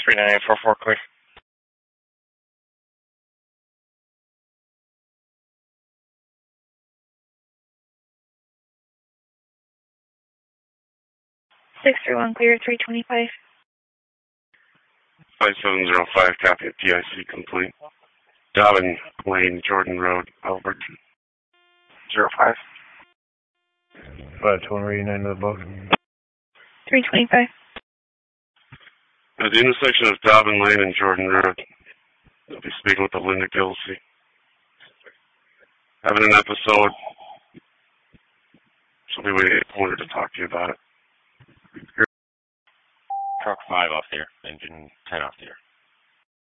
3944 clear. Six 31 clear, 325. 5705, copy of PIC complete. Dobbin Lane, Jordan Road, Albert. 05. 529 to the book. 325. At the intersection of Dobbin Lane and Jordan Road, I'll be speaking with the Linda Gilsey. Having an episode. She'll be waiting at the corner to talk to you about it. Truck 5 off there, engine 10 off there.